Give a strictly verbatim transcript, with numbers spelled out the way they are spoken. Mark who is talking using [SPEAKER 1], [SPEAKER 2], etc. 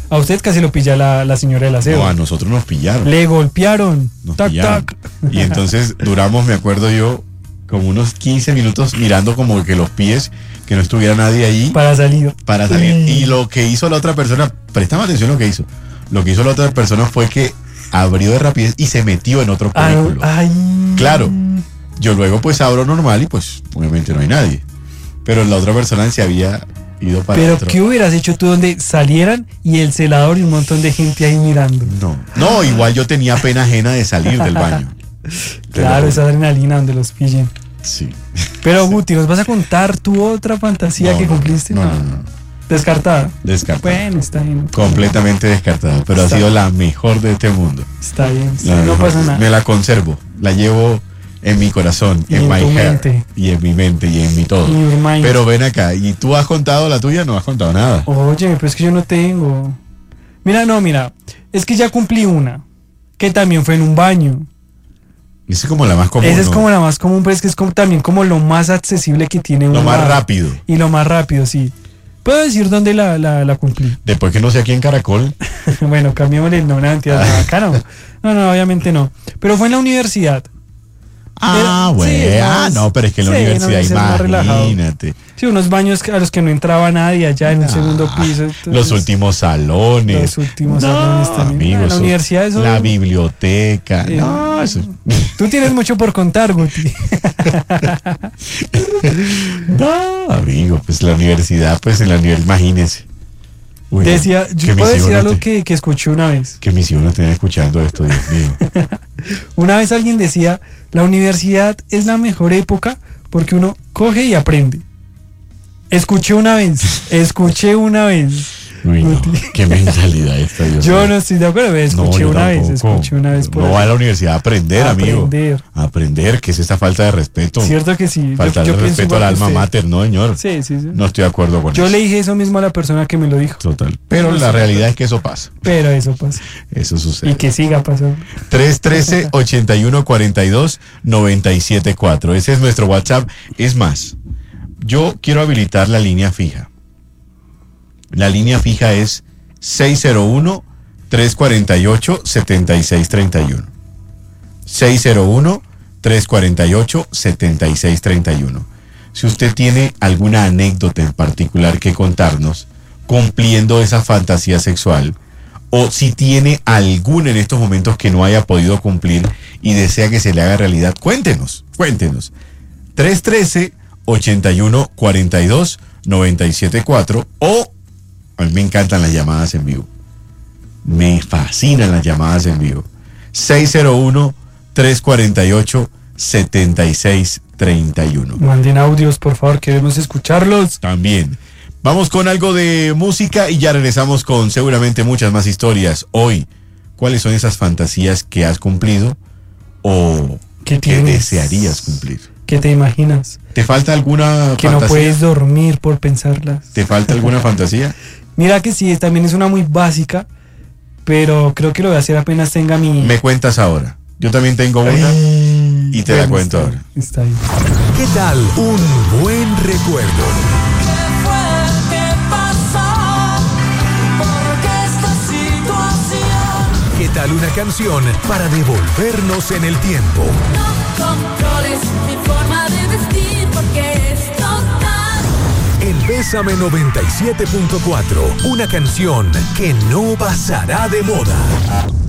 [SPEAKER 1] A usted casi lo pilla la, la señora del aseo.
[SPEAKER 2] No, a nosotros nos pillaron.
[SPEAKER 1] Le golpearon.
[SPEAKER 2] Nos
[SPEAKER 1] tac,
[SPEAKER 2] pillaron.
[SPEAKER 1] tac.
[SPEAKER 2] Y entonces duramos, me acuerdo yo, como unos quince minutos mirando como que los pies, que no estuviera nadie allí
[SPEAKER 1] Para salir.
[SPEAKER 2] para salir.
[SPEAKER 1] Uy.
[SPEAKER 2] Y lo que hizo la otra persona, prestame atención lo que hizo. Lo que hizo la otra persona fue que abrió de rapidez y se metió en otro
[SPEAKER 1] Ay,
[SPEAKER 2] cubículo.
[SPEAKER 1] ay.
[SPEAKER 2] Claro. Yo luego pues abro normal y pues obviamente no hay nadie. Pero la otra persona se había ido para
[SPEAKER 1] Pero
[SPEAKER 2] otro.
[SPEAKER 1] ¿qué hubieras hecho tú donde salieran y el celador y un montón de gente ahí mirando?
[SPEAKER 2] No, no, igual yo tenía pena ajena de salir del baño. Te
[SPEAKER 1] Claro,
[SPEAKER 2] lo
[SPEAKER 1] esa
[SPEAKER 2] juro.
[SPEAKER 1] adrenalina donde los pillen.
[SPEAKER 2] Sí.
[SPEAKER 1] Pero Guti, ¿nos vas a contar tu otra fantasía
[SPEAKER 2] No,
[SPEAKER 1] que
[SPEAKER 2] no,
[SPEAKER 1] cumpliste?
[SPEAKER 2] No, no, no.
[SPEAKER 1] Descartada.
[SPEAKER 2] Descartado.
[SPEAKER 1] Bueno, está bien.
[SPEAKER 2] Completamente descartado. Pero
[SPEAKER 1] Está-
[SPEAKER 2] ha sido la mejor de este mundo.
[SPEAKER 1] Está bien. está
[SPEAKER 2] La
[SPEAKER 1] bien, no
[SPEAKER 2] mejor.
[SPEAKER 1] pasa nada.
[SPEAKER 2] Me la conservo. La llevo en mi corazón,
[SPEAKER 1] Y
[SPEAKER 2] en
[SPEAKER 1] en
[SPEAKER 2] my
[SPEAKER 1] tu
[SPEAKER 2] heart,
[SPEAKER 1] mente.
[SPEAKER 2] y en mi mente y en mi todo.
[SPEAKER 1] In your mind.
[SPEAKER 2] Pero ven acá, ¿y tú has contado la tuya? No has contado nada.
[SPEAKER 1] Oye, pero es que yo no tengo. Mira, no, mira. Es que ya cumplí una. Que también fue en un baño.
[SPEAKER 2] Esa es como la más común.
[SPEAKER 1] Esa es
[SPEAKER 2] ¿no?
[SPEAKER 1] como la más común, pero es que es como, también como lo más accesible que tiene
[SPEAKER 2] Lo
[SPEAKER 1] uno.
[SPEAKER 2] más rápido.
[SPEAKER 1] Y lo más rápido, sí. ¿Puedo decir dónde la, la, la cumplí?
[SPEAKER 2] Después que no sé aquí en Caracol.
[SPEAKER 1] Bueno, cambiémosle el nombre, no, mentira, no, acá no. No, no, obviamente no. Pero fue en la universidad.
[SPEAKER 2] Ah,
[SPEAKER 1] Era-
[SPEAKER 2] güey.
[SPEAKER 1] sí, es
[SPEAKER 2] ah,
[SPEAKER 1] más-
[SPEAKER 2] no, pero es que en la
[SPEAKER 1] sí, en la
[SPEAKER 2] universidad,
[SPEAKER 1] universidad es más relajado.
[SPEAKER 2] imagínate.
[SPEAKER 1] Sí, unos baños a los que no entraba nadie allá en el
[SPEAKER 2] Ah,
[SPEAKER 1] segundo piso. entonces-
[SPEAKER 2] Los últimos salones.
[SPEAKER 1] Los últimos
[SPEAKER 2] No,
[SPEAKER 1] salones también.
[SPEAKER 2] amigos,
[SPEAKER 1] Ah, la
[SPEAKER 2] eso-
[SPEAKER 1] universidad eso.
[SPEAKER 2] La biblioteca.
[SPEAKER 1] Eh,
[SPEAKER 2] no, eso-
[SPEAKER 1] Tú tienes mucho por contar, Guti.
[SPEAKER 2] no, amigo, pues la universidad, pues en la universidad, imagínense. Uy,
[SPEAKER 1] Decía,
[SPEAKER 2] qué
[SPEAKER 1] yo puedo
[SPEAKER 2] misión
[SPEAKER 1] decir
[SPEAKER 2] no
[SPEAKER 1] algo
[SPEAKER 2] te-
[SPEAKER 1] que, que escuché una vez.
[SPEAKER 2] Qué misión no tener escuchando esto, Dios mío.
[SPEAKER 1] Una vez alguien decía, la universidad es la mejor época porque uno coge y aprende. Escuché una vez, escuché una vez.
[SPEAKER 2] Uy, no,
[SPEAKER 1] Guti.
[SPEAKER 2] qué mentalidad esta, Dios
[SPEAKER 1] Yo
[SPEAKER 2] mío.
[SPEAKER 1] no estoy de acuerdo, pero
[SPEAKER 2] No,
[SPEAKER 1] escuché
[SPEAKER 2] yo
[SPEAKER 1] una vez,
[SPEAKER 2] tampoco.
[SPEAKER 1] escuché una vez por
[SPEAKER 2] No
[SPEAKER 1] ahí.
[SPEAKER 2] va a la universidad a aprender,
[SPEAKER 1] A
[SPEAKER 2] amigo.
[SPEAKER 1] aprender.
[SPEAKER 2] A aprender, que es esta falta de respeto.
[SPEAKER 1] Cierto que sí.
[SPEAKER 2] Falta
[SPEAKER 1] yo, yo
[SPEAKER 2] de
[SPEAKER 1] pienso
[SPEAKER 2] respeto al
[SPEAKER 1] igual que
[SPEAKER 2] alma
[SPEAKER 1] usted.
[SPEAKER 2] mater, no, señor.
[SPEAKER 1] Sí, sí, sí.
[SPEAKER 2] No estoy de acuerdo con
[SPEAKER 1] Yo
[SPEAKER 2] eso.
[SPEAKER 1] le dije eso mismo a la persona que me lo dijo.
[SPEAKER 2] Total. Pero
[SPEAKER 1] No
[SPEAKER 2] la
[SPEAKER 1] sé.
[SPEAKER 2] realidad es que eso pasa.
[SPEAKER 1] Pero eso pasa.
[SPEAKER 2] Eso
[SPEAKER 1] Y
[SPEAKER 2] sucede.
[SPEAKER 1] que siga pasando.
[SPEAKER 2] tres uno tres, ocho uno cuatro dos, nueve siete cuatro. Ese es nuestro WhatsApp. Es más, yo quiero habilitar la línea fija. La línea fija es seis cero uno, tres cuatro ocho, siete seis tres uno. seis cero uno, tres cuatro ocho, siete seis tres uno. Si usted tiene alguna anécdota en particular que contarnos cumpliendo esa fantasía sexual, o si tiene alguna en estos momentos que no haya podido cumplir y desea que se le haga realidad, cuéntenos, cuéntenos. tres uno tres, ocho uno cuatro dos, nueve siete cuatro, o a mí me encantan las llamadas en vivo. Me fascinan las llamadas en vivo. seis cero uno, tres cuatro ocho, siete seis tres uno.
[SPEAKER 1] Manden audios, por favor, queremos escucharlos.
[SPEAKER 2] También. Vamos con algo de música y ya regresamos con seguramente muchas más historias. Hoy, ¿cuáles son esas fantasías que has cumplido o
[SPEAKER 1] ¿Qué
[SPEAKER 2] que
[SPEAKER 1] tienes?
[SPEAKER 2] desearías cumplir?
[SPEAKER 1] ¿Qué te imaginas?
[SPEAKER 2] ¿Te falta alguna
[SPEAKER 1] Que no
[SPEAKER 2] fantasía?
[SPEAKER 1] puedes dormir por pensarlas.
[SPEAKER 2] ¿Te falta alguna fantasía?
[SPEAKER 1] Mira que sí, también es una muy básica, pero creo que lo voy a hacer apenas tenga mi...
[SPEAKER 2] Me cuentas ahora. Yo también tengo una
[SPEAKER 1] Ay,
[SPEAKER 2] y te la
[SPEAKER 1] bueno,
[SPEAKER 2] cuento
[SPEAKER 1] está
[SPEAKER 2] ahora.
[SPEAKER 1] bien, Está bien.
[SPEAKER 3] ¿Qué tal un buen recuerdo?
[SPEAKER 4] ¿Qué fue que pasó? ¿Por qué esta situación?
[SPEAKER 3] ¿Qué tal una canción para devolvernos en el tiempo?
[SPEAKER 4] No controles mi forma de vestir porque es total.
[SPEAKER 3] En Bésame noventa y siete punto cuatro, una canción que no pasará de moda.